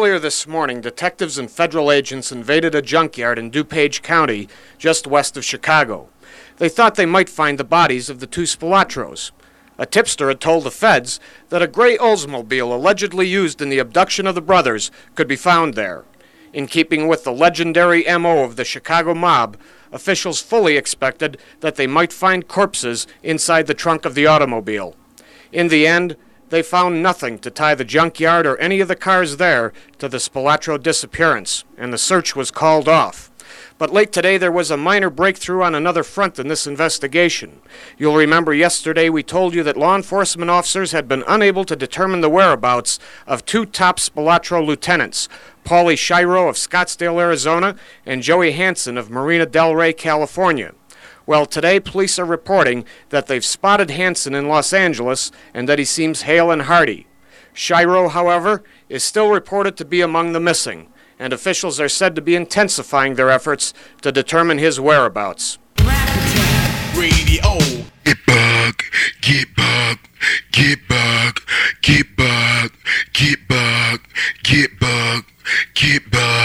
Earlier this morning, detectives and federal agents invaded a junkyard in DuPage County, just west of Chicago. They thought they might find the bodies of the two Spilatros. A tipster had told the feds that a gray Oldsmobile allegedly used in the abduction of the brothers could be found there. In keeping with the legendary MO of the Chicago mob, officials fully expected that they might find corpses inside the trunk of the automobile. In the end, they found nothing to tie the junkyard or any of the cars there to the Spilatro disappearance, and the search was called off. But late today, there was a minor breakthrough on another front in this investigation. You'll remember yesterday we told you that law enforcement officers had been unable to determine the whereabouts of two top Spilatro lieutenants, Paulie Shiro of Scottsdale, Arizona, and Joey Hansen of Marina del Rey, California. Well, today police are reporting that they've spotted Hansen in Los Angeles and that he seems hale and hearty. Shiro, however, is still reported to be among the missing, and officials are said to be intensifying their efforts to determine his whereabouts. Radio. Get bug, get bug, get bug, get bug, get bug, get bug, get bug.